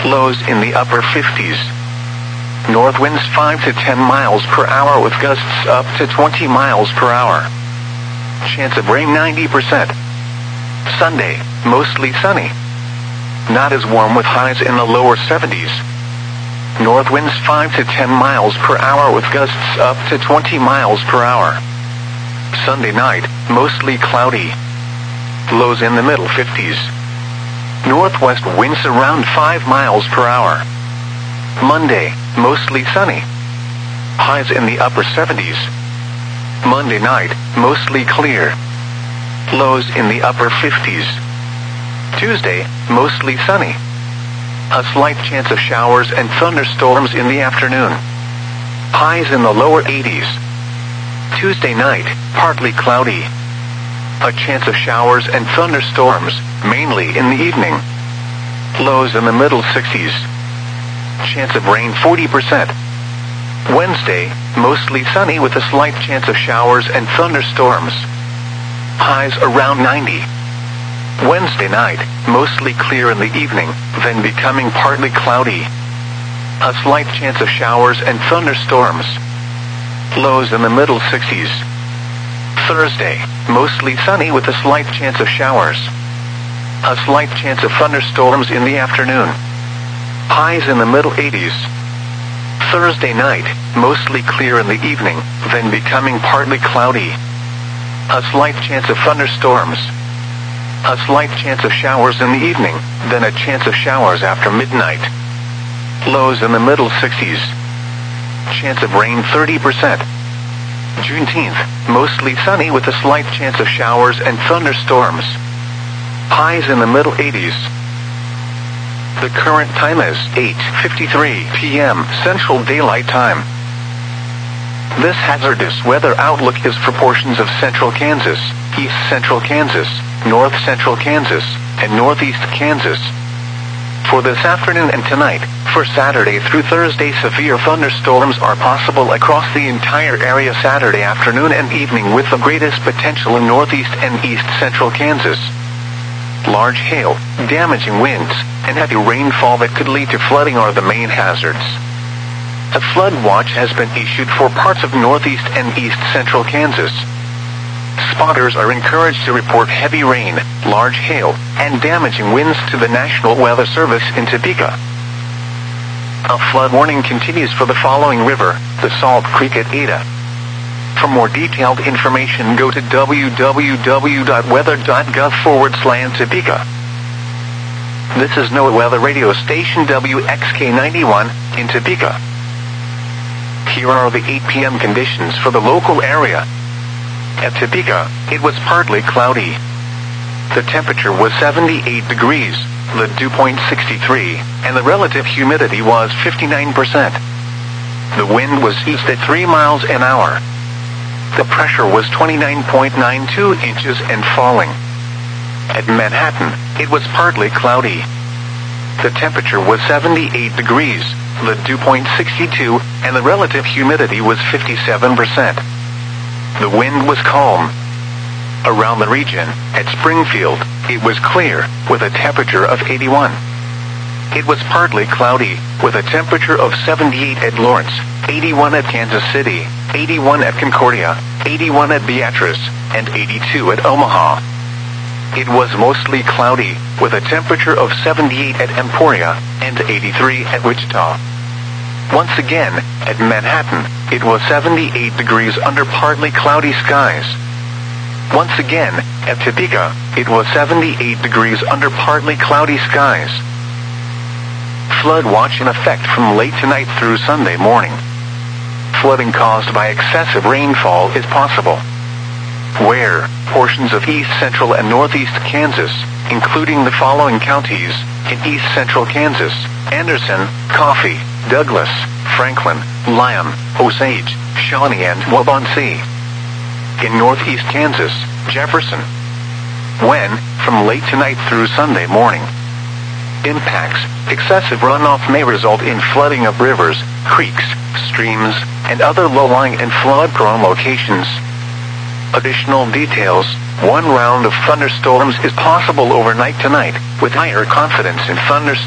Lows in the upper 50s. North winds 5 to 10 miles per hour with gusts up to 20 miles per hour. Chance of rain 90%. Sunday, mostly sunny. Not as warm with highs in the lower 70s. North winds 5 to 10 miles per hour with gusts up to 20 miles per hour. Sunday night, mostly cloudy. Lows in the middle 50s. Northwest winds around 5 miles per hour. Monday, mostly sunny. Highs in the upper 70s. Monday night, mostly clear. Lows in the upper 50s. Tuesday, mostly sunny. A slight chance of showers and thunderstorms in the afternoon. Highs in the lower 80s. Tuesday night, partly cloudy. A chance of showers and thunderstorms, mainly in the evening. Lows in the middle 60s. Chance of rain 40%. Wednesday, mostly sunny with a slight chance of showers and thunderstorms. Highs around 90. Wednesday night, mostly clear in the evening, then becoming partly cloudy. A slight chance of showers and thunderstorms. Lows in the middle 60s. Thursday, mostly sunny with a slight chance of showers. A slight chance of thunderstorms in the afternoon. Highs in the middle 80s. Thursday night, mostly clear in the evening, then becoming partly cloudy. A slight chance of thunderstorms. A slight chance of showers in the evening, then a chance of showers after midnight. Lows in the middle 60s. Chance of rain 30%. Juneteenth, mostly sunny with a slight chance of showers and thunderstorms. Highs in the middle 80s. The current time is 8:53 p.m. Central Daylight Time. This hazardous weather outlook is for portions of central Kansas, east central Kansas, north central Kansas, and northeast Kansas. For this afternoon and tonight, for Saturday through Thursday, severe thunderstorms are possible across the entire area Saturday afternoon and evening with the greatest potential in northeast and east central Kansas. Large hail, damaging winds, and heavy rainfall that could lead to flooding are the main hazards. A flood watch has been issued for parts of northeast and east central Kansas. Spotters are encouraged to report heavy rain, large hail, and damaging winds to the National Weather Service in Topeka. A flood warning continues for the following river, the Salt Creek at Ada. For more detailed information, go to www.weather.gov/Topeka. This is NOAA Weather Radio Station WXK91 in Topeka. Here are the 8 p.m. conditions for the local area. At Topeka, it was partly cloudy. The temperature was 78 degrees, the dew point 63, and the relative humidity was 59%. The wind was east at 3 miles an hour. The pressure was 29.92 inches and falling. At Manhattan, it was partly cloudy. The temperature was 78 degrees, the dew point 62, and the relative humidity was 57%. The wind was calm. Around the region, at Springfield, it was clear, with a temperature of 81. It was partly cloudy, with a temperature of 78 at Lawrence, 81 at Kansas City, 81 at Concordia, 81 at Beatrice, and 82 at Omaha. It was mostly cloudy, with a temperature of 78 at Emporia, and 83 at Wichita. Once again, at Manhattan, it was 78 degrees under partly cloudy skies. Once again, at Topeka, it was 78 degrees under partly cloudy skies. Flood watch in effect from late tonight through Sunday morning. Flooding caused by excessive rainfall is possible. Where portions of east central and northeast Kansas, including the following counties, in east central Kansas: Anderson, Coffee, Douglas, Franklin, Lyon, Osage, Shawnee, and Waubonsee. In northeast Kansas, Jefferson. When, from late tonight through Sunday morning. Impacts: excessive runoff may result in flooding of rivers, creeks, streams, and other low-lying and flood-prone locations. Additional details: one round of thunderstorms is possible overnight tonight, with higher confidence in thunderstorms.